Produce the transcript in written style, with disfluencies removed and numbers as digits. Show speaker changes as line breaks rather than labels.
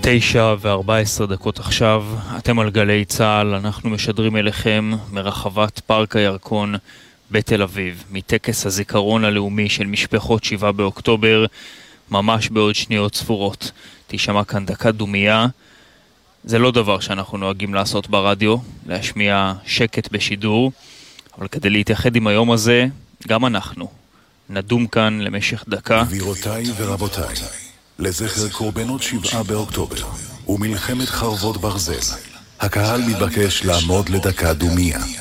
9:14 עכשיו, אתם על גלי צהל, אנחנו משדרים אליכם מרחבת פארק הירקון בתל אביב, מטקס הזיכרון הלאומי של משפחות 7 באוקטובר, ממש בעוד שניות ספורות. תשמע כאן דקה דומייה. זה לא דבר שאנחנו נוהגים לעשות ברדיו, להשמיע שקט בשידור, אבל כדי להתייחד עם היום הזה, גם אנחנו נדום כאן למשך דקה.
גבירותיי ורבותיי, לזכר קורבנות 7 באוקטובר ומלחמת חרבות ברזל, הקהל מתבקש לעמוד לדקה דומיה.